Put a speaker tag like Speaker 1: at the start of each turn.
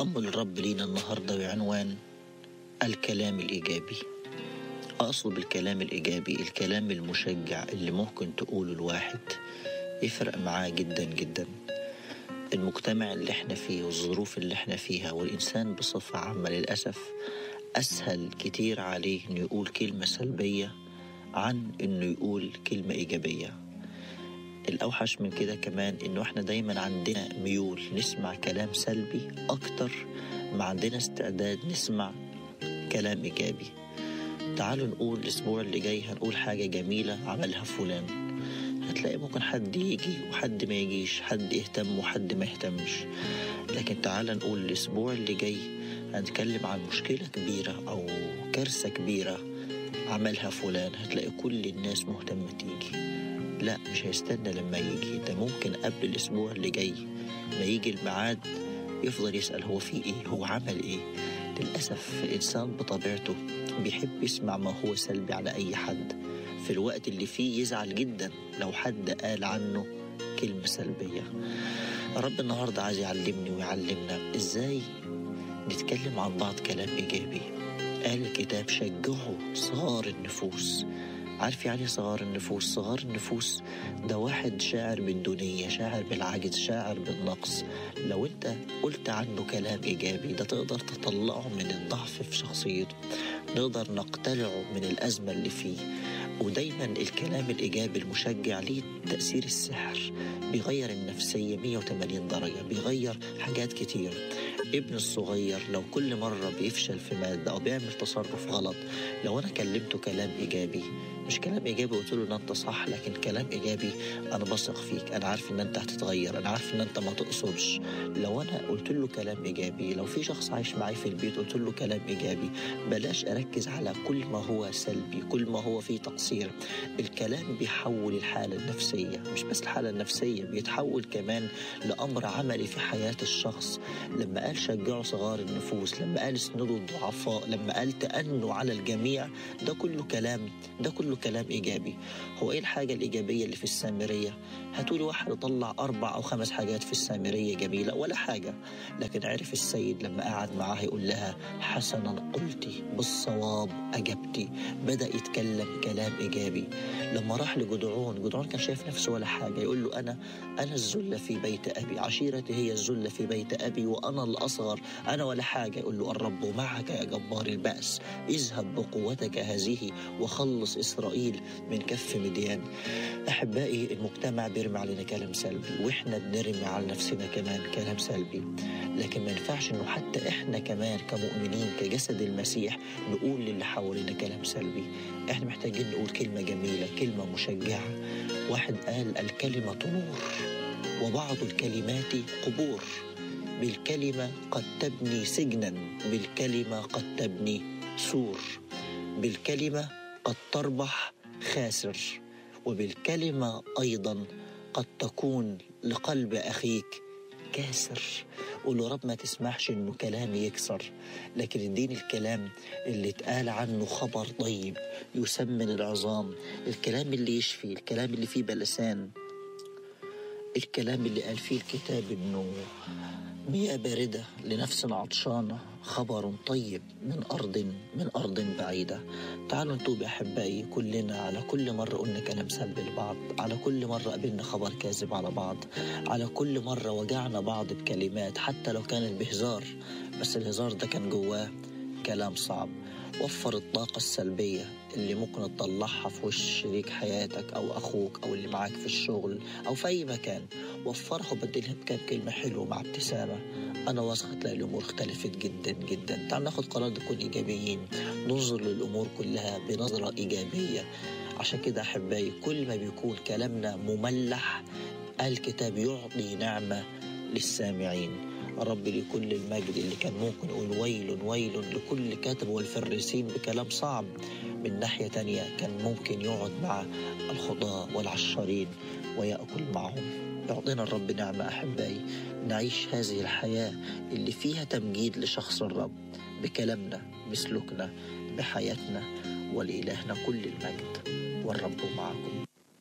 Speaker 1: تأمل الرب لينا النهاردة بعنوان الكلام الإيجابي. أقصد بالكلام الإيجابي الكلام المشجع اللي ممكن تقوله الواحد يفرق معاه جدا جدا. المجتمع اللي احنا فيه والظروف اللي احنا فيها والإنسان بصفة عامة للأسف أسهل كتير عليه إنه يقول كلمة سلبية عن إنه يقول كلمة إيجابية. الأوحش من كده كمان إنه احنا دايما عندنا ميول نسمع كلام سلبي أكتر ما عندنا استعداد نسمع كلام إيجابي. تعالوا نقول الأسبوع اللي جاي هنقول حاجة جميلة عملها فلان، هتلاقي ممكن حد يجي وحد ما يجيش، حد يهتم وحد ما يهتمش. لكن تعالوا نقول الأسبوع اللي جاي هنتكلم عن مشكلة كبيرة أو كارثة كبيرة عملها فلان، هتلاقي كل الناس مهتمة تيجي. لا، مش هيستنى لما يجي، ده ممكن قبل الأسبوع اللي جاي ما يجي الميعاد يفضل يسأل هو في إيه، هو عمل إيه. للأسف الإنسان بطبيعته بيحب يسمع ما هو سلبي على أي حد، في الوقت اللي فيه يزعل جدا لو حد قال عنه كلمة سلبية. رب النهاردة عايز يعلمني ويعلمنا إزاي نتكلم عن بعض كلام إيجابي. قال الكتاب شجعوا صغار النفوس. عارف يعني صغار النفوس؟ صغار النفوس ده واحد شاعر بالدونية، شاعر بالعجز، شاعر بالنقص. لو انت قلت عنه كلام إيجابي ده تقدر تطلعه من الضعف في شخصيته، نقدر نقتلعه من الأزمة اللي فيه. ودايما الكلام الإيجابي المشجع ليه تأثير السحر، بيغير النفسية 180 درجة، بيغير حاجات كتير. ابن الصغير لو كل مرة بيفشل في مادة أو بيعمل تصرف غلط، لو أنا كلمته كلام إيجابي، مش كلام إيجابي قلت له إن أنت صح، لكن كلام إيجابي أنا بثق فيك، أنا عارف إن أنت هتتغير، أنا عارف إن أنت ما تقصدش. لو أنا قلت له كلام إيجابي، لو في شخص عايش معي في البيت قلت له كلام إيجابي، بلاش أركز على كل ما هو سلبي، كل ما هو فيه تقصير. الكلام بيحول الحالة النفسية، مش بس الحالة النفسية، بيتحول كمان لأمر عملي في حياة الشخص. لما قال شجعوا صغار النفوس، لما قال اسندوا الضعفاء، لما قال تأنوا على الجميع، ده كله كلام إيجابي. هو إيه الحاجة الإيجابية اللي في السامرية؟ هتقولي واحد يطلع 4 أو 5 حاجات في السامرية جميلة ولا حاجة، لكن عرف السيد لما قعد معاه يقول لها حسنا قلتي بالصواب أجبتي. بدأ يتكلم كلام إيجابي. لما راح لجدعون كان شايف نفسه ولا حاجة، يقول له أنا الزلة في بيت أبي، عشيرتي هي الزلة في بيت أبي وأنا الأصغر، أنا ولا حاجة. يقول له الرب معك يا جبار البأس، اذهب بقوتك هذه وخلص إسرائيل من كف مديان. أحبائي، المجتمع بيرمي علينا كلام سلبي، وإحنا بنرمي على نفسنا كمان كلام سلبي، لكن ما ينفعش إنه حتى إحنا كمان كمؤمنين كجسد المسيح نقول للي حوالينا كلام سلبي. إحنا محتاجين نقول كلمة جميلة، كلمة مشجعة. واحد قال الكلمة نور وبعض الكلمات قبور، بالكلمة قد تبني سجنا، بالكلمة قد تبني سور، بالكلمة قد تربح خاسر، وبالكلمة أيضا قد تكون لقلب أخيك كاسر. قول له رب ما تسمحش إنه كلامي يكسر، لكن اديني الكلام اللي اتقال عنه خبر طيب يسمن العظام، الكلام اللي يشفي، الكلام اللي فيه بلسان، الكلام اللي قال فيه الكتاب إنه مياه باردة لنفس عطشانة، خبر طيب من أرض بعيدة. تعالوا نتوب يا أحبائي كلنا على كل مرة قلنا كلام سلبي لبعض، على كل مرة قبلنا خبر كاذب على بعض، على كل مرة وجعنا بعض بكلمات حتى لو كانت بهزار، بس الهزار ده كان جواه كلام صعب. وفر الطاقة السلبية اللي ممكن تطلعها في وش شريك حياتك أو أخوك أو اللي معاك في الشغل أو في أي مكان، وفرها وبدلها بكام كلمة حلوة مع ابتسامة. أنا واثق تلاقي الأمور اختلفت جدا جدا. تعال ناخد قرار نكون إيجابيين، ننظر للأمور كلها بنظرة إيجابية. عشان كده أحبائي كل ما بيكون كلامنا مملح الكتاب يعطي نعمة للسامعين. رب لكل المجد اللي كان ممكن يقول ويل لكل كاتب والفريسين بكلام صعب، من ناحية تانية كان ممكن يقعد مع الخطاة والعشارين ويأكل معهم. يعطينا الرب نعمة أحبائي نعيش هذه الحياة اللي فيها تمجيد لشخص الرب بكلامنا بسلوكنا بحياتنا، ولإلهنا كل المجد والرب معكم.